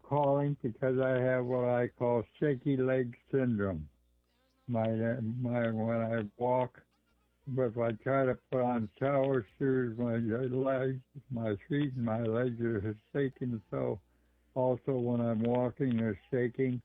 calling because I have what I call shaky leg syndrome. When I walk, but if I try to put on shower shoes, my feet and my legs are shaking. So also when I'm walking, they're shaking.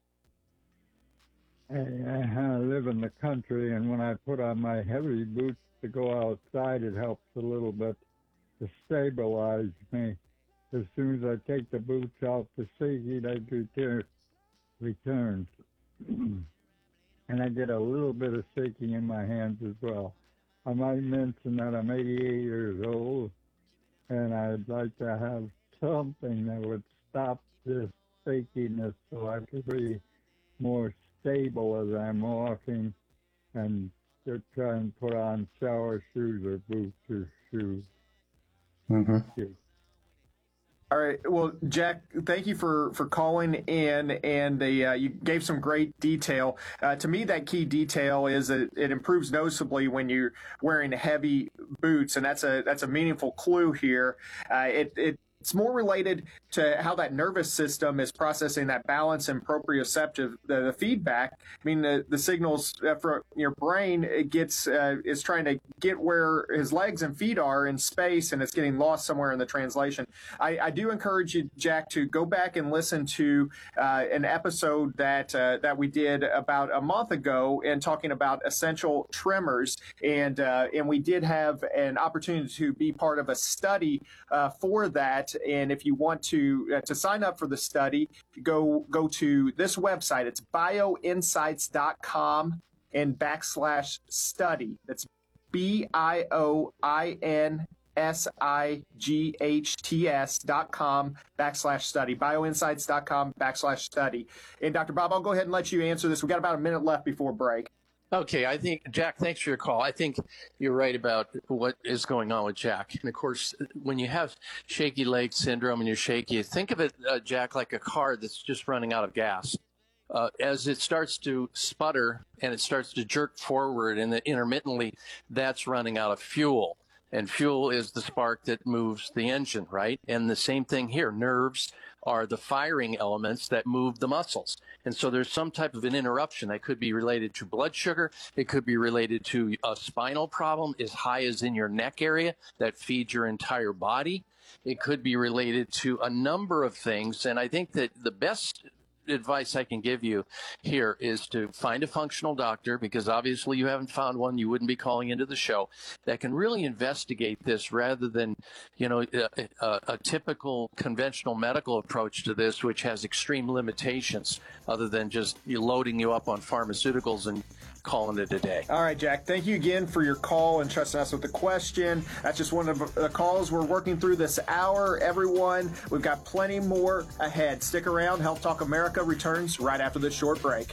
And I live in the country, and when I put on my heavy boots to go outside, it helps a little bit to stabilize me. As soon as I take the boots off, the shaky leg returns. And I get a little bit of shaking in my hands as well. I might mention that I'm 88 years old, and I'd like to have something that would stop this shakiness so I could be more stable as I'm walking and to try and put on shower shoes or boots or shoes. Mm-hmm. Thank you. All right. Well, Jack, thank you for calling in, and you gave some great detail. To me, that key detail is that it improves noticeably when you're wearing heavy boots, and that's a meaningful clue here. It's more related to how that nervous system is processing that balance and proprioceptive, the feedback. I mean, the signals from your brain is trying to get where his legs and feet are in space, and it's getting lost somewhere in the translation. I do encourage you, Jack, to go back and listen to an episode that we did about a month ago and talking about essential tremors, and we did have an opportunity to be part of a study for that. And if you want to sign up for the study, go to this website. It's bioinsights.com and /study. That's BIOINSIGHTS.com /study. Bioinsights.com /study. And Dr. Bob, I'll go ahead and let you answer this. We've got about a minute left before break. Okay, I think, Jack, thanks for your call. I think you're right about what is going on with Jack. And, of course, when you have shaky leg syndrome and you're shaky, think of it, Jack, like a car that's just running out of gas. As it starts to sputter and it starts to jerk forward and intermittently, that's running out of fuel. And fuel is the spark that moves the engine, right? And the same thing here. Nerves are the firing elements that move the muscles. And so there's some type of an interruption that could be related to blood sugar. It could be related to a spinal problem as high as in your neck area that feeds your entire body. It could be related to a number of things. And I think that the best advice I can give you here is to find a functional doctor, because obviously you haven't found one. You wouldn't be calling into the show, that can really investigate this rather than, a typical conventional medical approach to this, which has extreme limitations other than just loading you up on pharmaceuticals and calling it a day. All right, Jack, thank you again for your call and trusting us with the question. That's just one of the calls we're working through this hour. Everyone, we've got plenty more ahead. Stick around. Health Talk America returns right after this short break.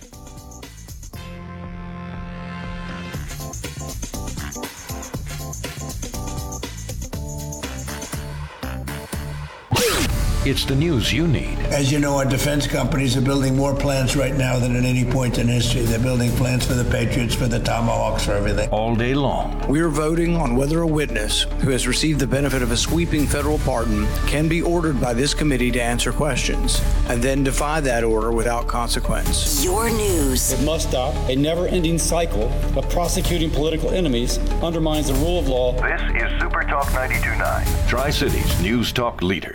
It's the news you need. As you know, our defense companies are building more plants right now than at any point in history. They're building plants for the Patriots, for the Tomahawks, for everything. All day long. We are voting on whether a witness who has received the benefit of a sweeping federal pardon can be ordered by this committee to answer questions and then defy that order without consequence. Your news. It must stop. A never-ending cycle of prosecuting political enemies undermines the rule of law. This is Super Talk 92.9. Tri-Cities News Talk leader.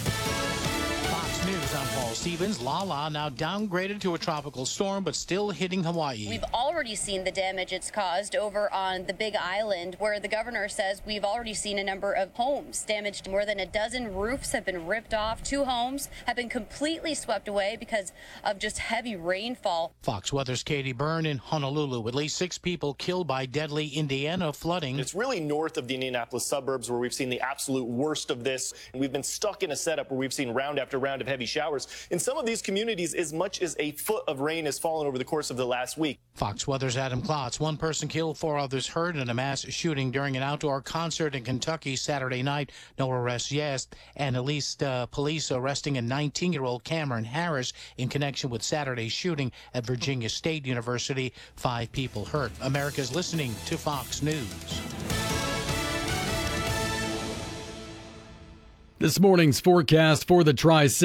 Stevens, Lala now downgraded to a tropical storm, but still hitting Hawaii. We've already seen the damage it's caused over on the Big Island, where the governor says we've already seen a number of homes damaged. More than a dozen roofs have been ripped off. 2 homes have been completely swept away because of just heavy rainfall. Fox Weather's Katie Byrne in Honolulu. At least 6 people killed by deadly Indiana flooding. It's really north of the Indianapolis suburbs where we've seen the absolute worst of this. And we've been stuck in a setup where we've seen round after round of heavy showers. In some of these communities, as much as a foot of rain has fallen over the course of the last week. Fox Weather's Adam Klotz. 1 person killed, 4 others hurt in a mass shooting during an outdoor concert in Kentucky Saturday night. No arrests yet. And at least police arresting a 19-year-old Cameron Harris in connection with Saturday's shooting at Virginia State University. 5 people hurt. America's listening to Fox News. This morning's forecast for the Tri-Cities.